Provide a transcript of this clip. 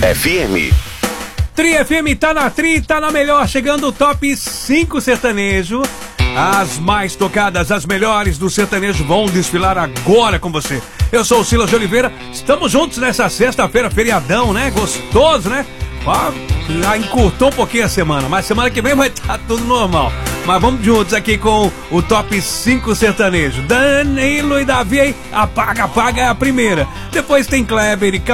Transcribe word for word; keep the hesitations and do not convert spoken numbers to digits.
F M. Tri F M tá na Tri, tá na melhor, chegando o top cinco sertanejo. As mais tocadas, as melhores do sertanejo vão desfilar agora com você. Eu sou o Silas de Oliveira, estamos juntos nessa sexta-feira, feriadão, né? Gostoso, né? Ó, já encurtou um pouquinho a semana, mas semana que vem vai estar tudo normal. Mas vamos juntos aqui com o top cinco sertanejo. Danilo e Davi, aí, apaga, apaga é a primeira. Depois tem Kleber e